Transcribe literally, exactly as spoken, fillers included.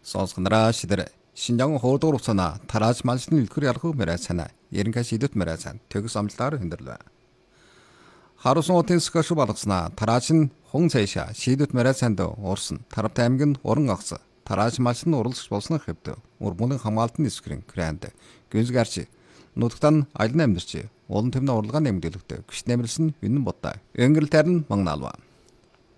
Сонсгонараа шидэр Шинжаан хуудуур уцана тарааж малшны илтгэр ялхуу мэрэ санаа ерөнхий шийдэт мэрэ сан төгс амлалтаар хөндөрлөө. Харуун утын скош балгснаа тарааж нь хун цайша шийдэт мэрэ санд уурсан таравтай аймгийн уран агс тарааж малшны уралж болсноо хэвдэ урмын хамгаалтын эсвэрийн гранд гүнзгаарч нутагтан аялын амьдарч улан төмний урлагааны нэмэлтэлтэй гүш нэмэлсэн үнэн бодаа өнгөрөлтөр нь магнаалва.